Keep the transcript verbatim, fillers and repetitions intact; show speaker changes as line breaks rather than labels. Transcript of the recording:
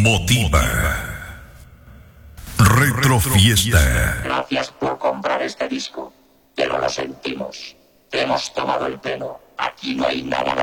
motiva. Retrofiesta.
Gracias por comprar este disco, pero lo sentimos. Te hemos tomado el pelo. Aquí no hay nada